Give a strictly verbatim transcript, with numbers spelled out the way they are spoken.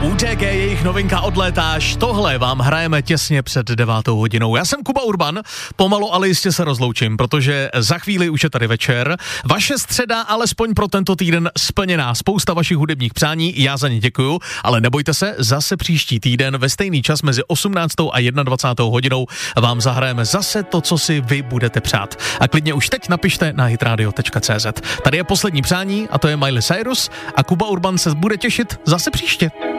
U T G jejich novinka Odlétáš, tohle vám hrajeme těsně před devátou hodinou. Já jsem Kuba Urban, pomalu ale jistě se rozloučím, protože za chvíli už je tady večer. Vaše středa alespoň pro tento týden splněná, spousta vašich hudebních přání, já za ně děkuju, ale nebojte se, zase příští týden ve stejný čas mezi osmnáctou a dvacátou jednou hodinou vám zahrajeme zase to, co si vy budete přát. A klidně už teď napište na hitradio tečka cé zet. Tady je poslední přání a to je Miley Cyrus a Kuba Urban se bude těšit zase příště.